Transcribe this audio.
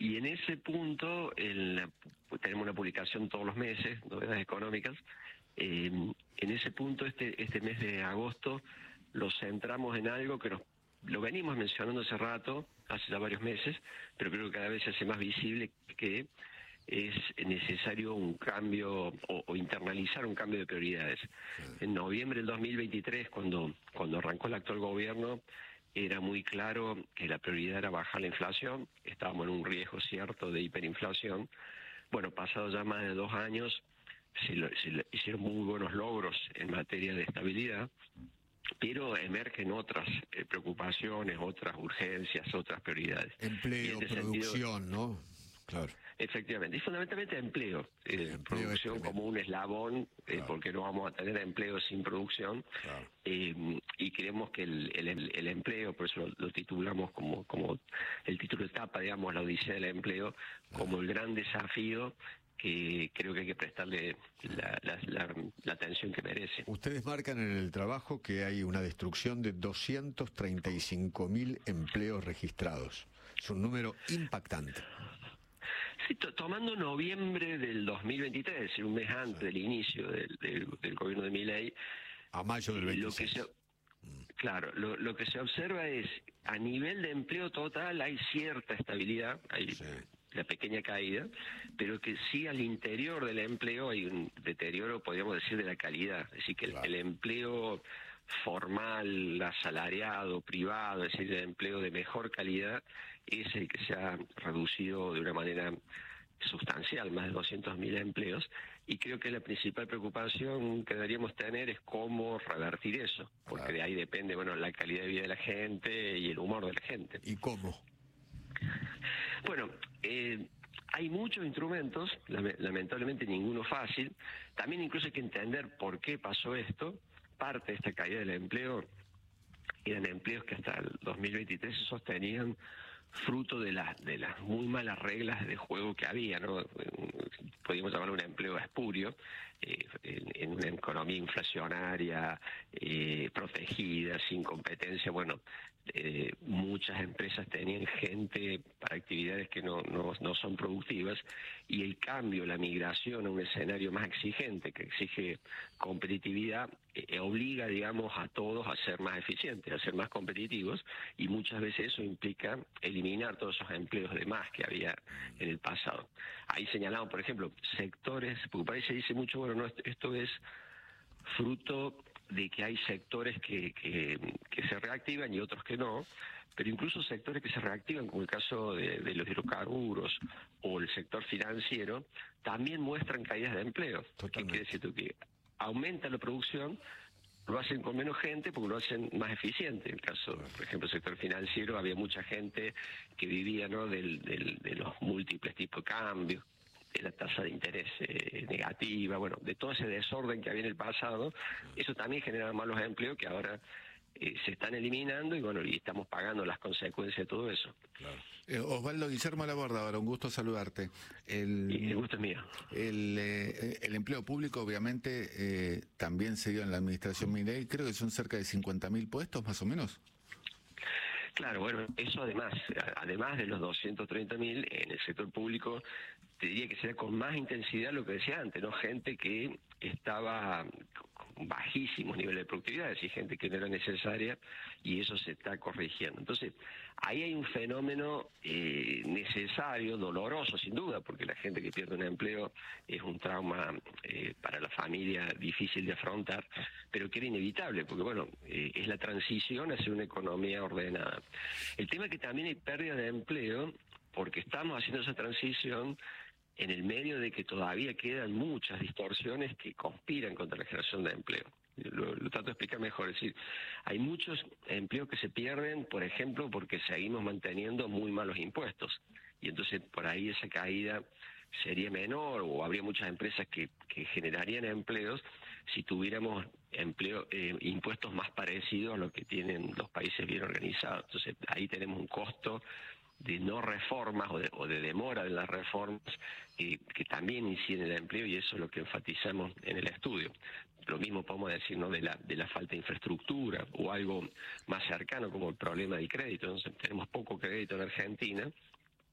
Y en ese punto tenemos una publicación todos los meses, novedades económicas. En ese punto, este mes de agosto, lo centramos en algo que lo venimos mencionando hace rato, hace ya varios meses, pero creo que cada vez se hace más visible que es necesario un cambio o internalizar un cambio de prioridades. Sí. En noviembre del 2023, cuando arrancó el actual gobierno, era muy claro que la prioridad era bajar la inflación, estábamos en un riesgo cierto de hiperinflación. Bueno, pasados ya más de 2 años, se hicieron muy buenos logros en materia de estabilidad, pero emergen otras preocupaciones, otras urgencias, otras prioridades. Empleo, producción, ¿no? Claro. Efectivamente, y fundamentalmente empleo, producción como un eslabón, claro. Porque no vamos a tener empleo sin producción, claro. Y creemos que el empleo, por eso lo titulamos como el título de etapa, digamos, la odisea del empleo, como el gran desafío que creo que hay que prestarle la atención que merece. Ustedes marcan en el trabajo que hay una destrucción de 235.000 empleos registrados. Es un número impactante. Sí, tomando noviembre del 2023, es decir, un mes antes del inicio del gobierno de Milei, a mayo del 26. Claro, lo que se observa es, a nivel de empleo total hay cierta estabilidad, hay la pequeña caída, pero que sí al interior del empleo hay un deterioro, podríamos decir, de la calidad. Es decir, que el empleo formal, asalariado, privado, es decir, el empleo de mejor calidad, es el que se ha reducido de una manera sustancial, más de 200.000 empleos, y creo que la principal preocupación que deberíamos tener es cómo revertir eso, porque de ahí depende, bueno, la calidad de vida de la gente y el humor de la gente. ¿Y cómo? Bueno, hay muchos instrumentos, lamentablemente ninguno fácil. También incluso hay que entender por qué pasó esto. Parte de esta caída del empleo eran empleos que hasta el 2023 se sostenían fruto de las muy malas reglas de juego que había, ¿no? Podríamos llamarlo un empleo espurio, en una economía inflacionaria, protegida, sin competencia. Bueno, muchas empresas tenían gente para actividades que no son productivas, y el cambio, la migración a un escenario más exigente, que exige competitividad, obliga, digamos, a todos a ser más eficientes, a ser más competitivos, y muchas veces eso implica eliminar todos esos empleos de más que había en el pasado. Ahí señalamos, por ejemplo, sectores, porque por ahí se dice mucho, bueno, no, esto es fruto de que hay sectores que se reactivan y otros que no, pero incluso sectores que se reactivan, como el caso de los hidrocarburos o el sector financiero, también muestran caídas de empleo. ¿Qué quiere decir tú? Que aumenta la producción, lo hacen con menos gente porque lo hacen más eficiente. En el caso, por ejemplo, del sector financiero, había mucha gente que vivía, ¿no?, de los múltiples tipos de cambios, de la tasa de interés negativa, bueno, de todo ese desorden que había en el pasado. Eso también genera malos empleos que ahora se están eliminando, y bueno, y estamos pagando las consecuencias de todo eso. Claro. Osvaldo, Guillermo Laborde, ahora un gusto saludarte. El gusto es mío. El empleo público obviamente también se dio en la administración Milei, creo que son cerca de 50.000 puestos más o menos. Claro, bueno, eso además de los 230.000 en el sector público, te diría que será con más intensidad lo que decía antes, ¿no? Gente que estaba con bajísimos niveles de productividad, es decir, gente que no era necesaria, y eso se está corrigiendo. Entonces, ahí hay un fenómeno necesario, doloroso sin duda, porque la gente que pierde un empleo es un trauma para la familia difícil de afrontar, pero que era inevitable, porque bueno, es la transición hacia una economía ordenada. El tema es que también hay pérdida de empleo, porque estamos haciendo esa transición en el medio de que todavía quedan muchas distorsiones que conspiran contra la generación de empleo. Lo trato de explicar mejor. Es decir, hay muchos empleos que se pierden, por ejemplo, porque seguimos manteniendo muy malos impuestos. Y entonces por ahí esa caída sería menor, o habría muchas empresas que generarían empleos si tuviéramos impuestos más parecidos a lo que tienen los países bien organizados. Entonces ahí tenemos un costo de no reformas o de demora de las reformas que también inciden en el empleo, y eso es lo que enfatizamos en el estudio. Lo mismo podemos decir, ¿no?, de la falta de infraestructura, o algo más cercano como el problema del crédito. Entonces tenemos poco crédito en Argentina,